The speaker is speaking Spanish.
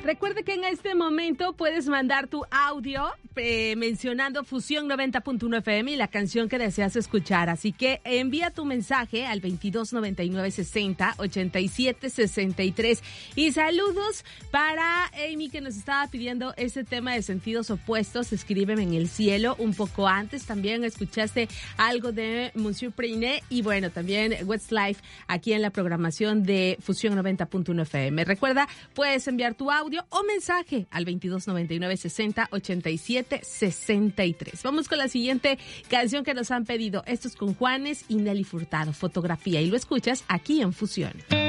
Recuerde que en este momento puedes mandar tu audio mencionando Fusión 90.1 FM y la canción que deseas escuchar. Así que envía tu mensaje al 2299608763. Y saludos para Amy, que nos estaba pidiendo ese tema de Sentidos Opuestos. Escríbeme en el cielo. Un poco antes también escuchaste algo de Monsieur Priné y bueno, también Westlife aquí en la programación de Fusión 90.1 FM. Recuerda, puedes enviar tu audio o mensaje al 2299608763. Vamos con la siguiente canción que nos han pedido. Esto es con Juanes y Nelly Furtado, Fotografía, y lo escuchas aquí en Fusión.